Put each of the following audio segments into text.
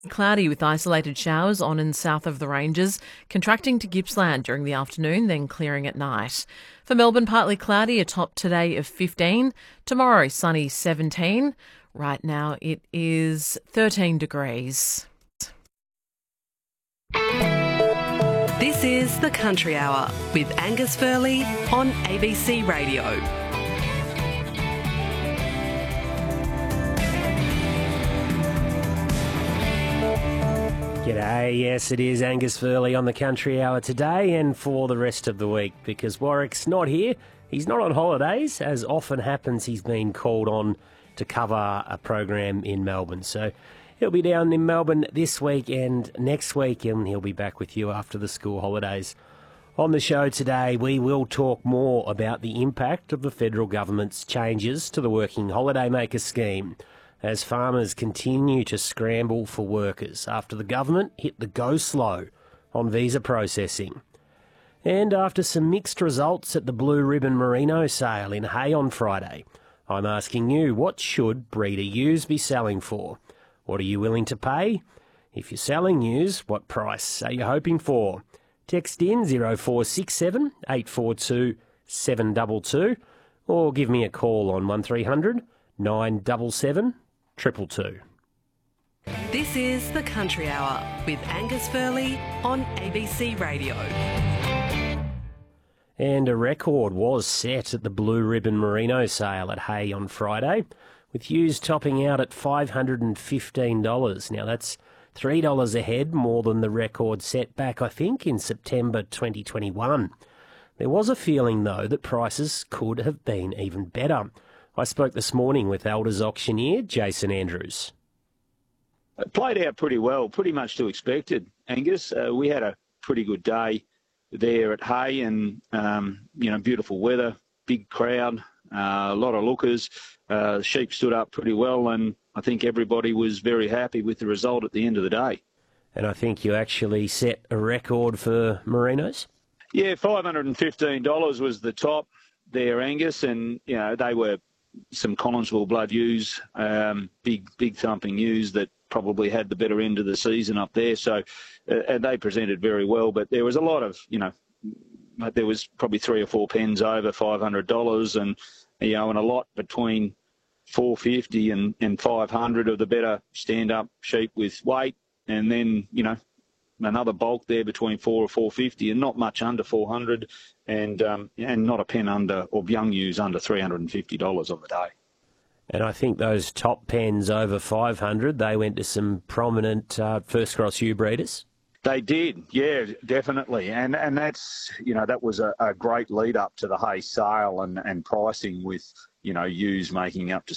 Cloudy with isolated showers on and south of the ranges, contracting to Gippsland during the afternoon, then clearing at night. For Melbourne, partly cloudy, a top today of 15. Tomorrow, sunny 17. Right now it is 13 degrees. This is The Country Hour with Angus Furley on ABC Radio. G'day, yes it is Angus Furley on the Country Hour today and for the rest of the week because Warwick's not here. He's not on holidays. As often happens, he's been called on to cover a program in Melbourne. So he'll be down in Melbourne this week and next week, and he'll be back with you after the school holidays. On the show today, we will talk more about the impact of the federal government's changes to the Working Holidaymaker scheme as farmers continue to scramble for workers after the government hit the go slow on visa processing. And after some mixed results at the Blue Ribbon Merino sale in Hay on Friday, I'm asking you, what should breeder ewes be selling for? What are you willing to pay? If you're selling ewes, what price are you hoping for? Text in 0467 842 722 or give me a call on 1300 977 222. This is The Country Hour with Angus Furley on ABC Radio. And a record was set at the Blue Ribbon Merino sale at Hay on Friday, with ewes topping out at $515. Now that's $3 a head more than the record set back, I think, in September 2021. There was a feeling, though, that prices could have been even better. I spoke this morning with Elders auctioneer Jason Andrews. It played out pretty well, pretty much to expected, Angus. We had a pretty good day there at Hay and, beautiful weather, big crowd, a lot of lookers. Sheep stood up pretty well and I think everybody was very happy with the result at the end of the day. And I think you actually set a record for merinos? Yeah, $515 was the top there, Angus, and, they were some Collinsville blood ewes, big thumping ewes that probably had the better end of the season up there. So and they presented very well, but there was a lot of, there was probably 3 or 4 pens over $500 and, and a lot between $450 and $500 of the better stand-up sheep with weight. And then, another bulk there between $4 or $450 and not much under $400 and not a pen under, or young ewes under $350 on the day. And I think those top pens over 500, they went to some prominent first cross ewe breeders. They did, yeah, definitely. And that's, that was a great lead up to the Hay sale and pricing with, ewes making up to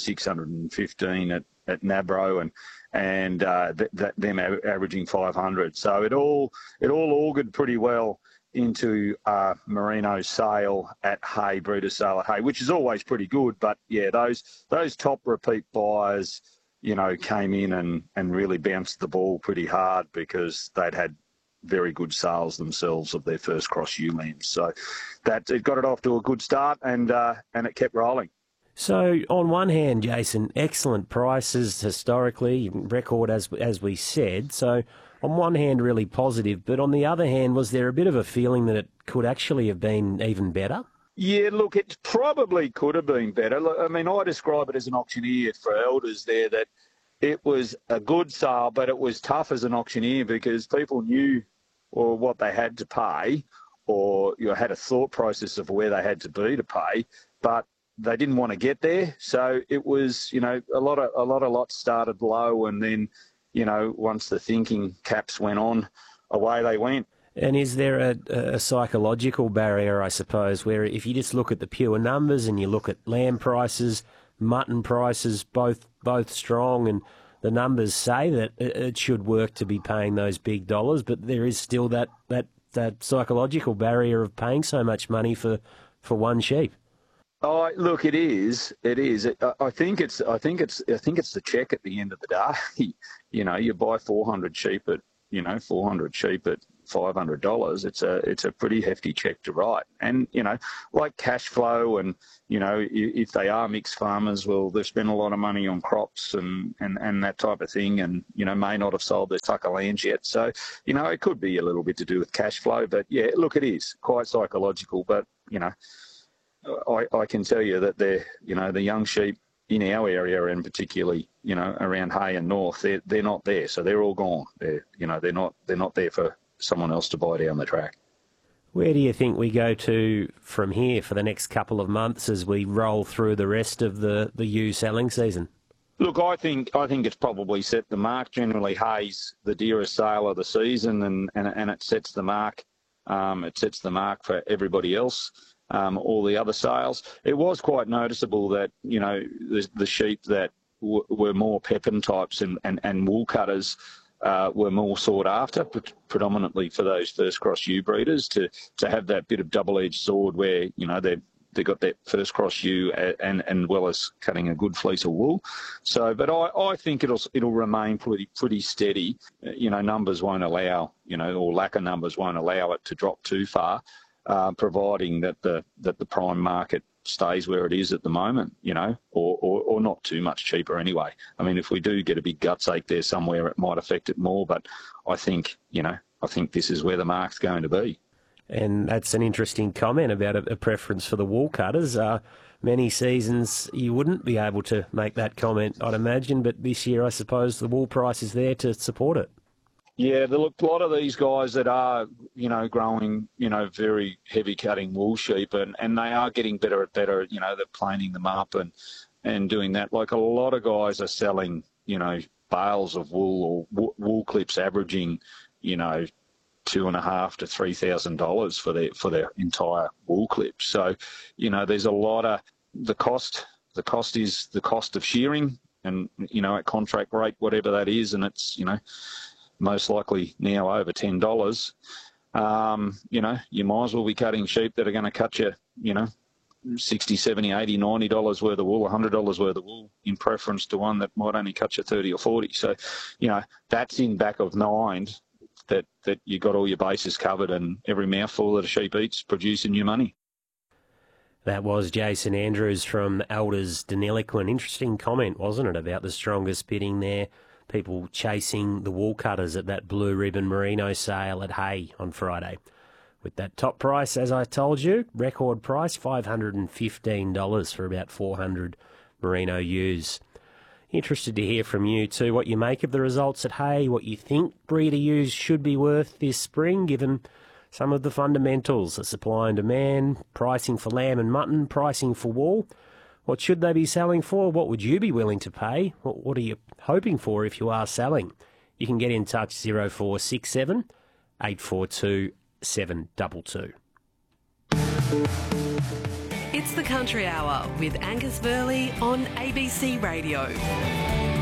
615 at Nabro and them averaging 500. So it all augured pretty well into Merino sale at Hay, breeder sale at Hay, which is always pretty good. But yeah, those top repeat buyers, came in and really bounced the ball pretty hard because they'd had very good sales themselves of their first cross ewe lambs. So that it got it off to a good start and it kept rolling. So on one hand, Jason, excellent prices historically, record as we said. So on one hand, really positive, but on the other hand, was there a bit of a feeling that it could actually have been even better? Yeah, look, it probably could have been better. Look, I mean, I describe it as an auctioneer for Elders there that it was a good sale, but it was tough as an auctioneer because people knew or what they had to pay or had a thought process of where they had to be to pay, but they didn't want to get there. So it was, a lot of lots started low and then, once the thinking caps went on, away they went. And is there a psychological barrier, I suppose, where if you just look at the pure numbers and you look at lamb prices, mutton prices, both strong, and the numbers say that it should work to be paying those big dollars, but there is still that psychological barrier of paying so much money for one sheep? Oh, look, it is. It is. I think it's the check at the end of the day. You buy 400 sheep at $500, it's a pretty hefty check to write. And, like cash flow and, if they are mixed farmers, well, they've spent a lot of money on crops and that type of thing and, may not have sold their tucker lands yet. So, it could be a little bit to do with cash flow. But, yeah, look, it is quite psychological. But, I can tell you that the young sheep in our area and particularly, around Hay and North, they're not there. So they're all gone. They're not there for someone else to buy down the track. Where do you think we go to from here for the next couple of months as we roll through the rest of the ewe selling season? Look, I think it's probably set the mark. Generally, hay's the dearest sale of the season, and it sets the mark. It sets the mark for everybody else. All the other sales. It was quite noticeable that the sheep that were more Pepin types and wool cutters were more sought after, predominantly for those first cross ewe breeders to have that bit of double-edged sword where they got that first cross ewe and well as cutting a good fleece of wool. So, but I think it'll remain pretty steady. Numbers won't allow or lack of numbers won't allow it to drop too far. Providing that the prime market stays where it is at the moment, or not too much cheaper anyway. I mean, if we do get a big guts ache there somewhere, it might affect it more. But I think this is where the mark's going to be. And that's an interesting comment about a preference for the wool cutters. Many seasons you wouldn't be able to make that comment, I'd imagine. But this year, I suppose the wool price is there to support it. Yeah, look, a lot of these guys that are, growing, very heavy cutting wool sheep and they are getting better at better, they're planing them up and doing that. Like a lot of guys are selling, bales of wool or wool clips averaging, $2,500 to $3,000 for their entire wool clip. So, there's a lot of the cost is the cost of shearing and, at contract rate, whatever that is. And it's, most likely now over $10, you might as well be cutting sheep that are going to cut you, $60, $70, $80, $90 worth of wool, $100 worth of wool in preference to one that might only cut you 30 or 40. So, that's in back of mind that you got all your bases covered and every mouthful that a sheep eats producing you money. That was Jason Andrews from Elders Deniliquin. Interesting comment, wasn't it, about the strongest bidding there? People chasing the wool cutters at that blue ribbon merino sale at Hay on Friday. With that top price, as I told you, record price, $515 for about 400 merino ewes. Interested to hear from you too, what you make of the results at Hay, what you think breeder ewes should be worth this spring, given some of the fundamentals, the supply and demand, pricing for lamb and mutton, pricing for wool. What should they be selling for? What would you be willing to pay? What are you hoping for if you are selling? You can get in touch 0467 842 722. It's the Country Hour with Angus Burley on ABC Radio.